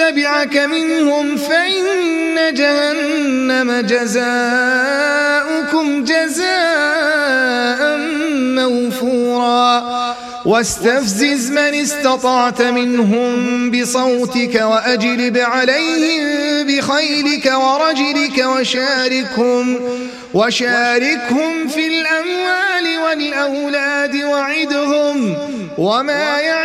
تبعك منهم فإن جهنم جزاؤكم جزاء موفورا واستفزز من استطعت منهم بصوتك وأجلب عليهم بخيلك ورجلك وشاركهم في الأموال والأولاد وعدهم وما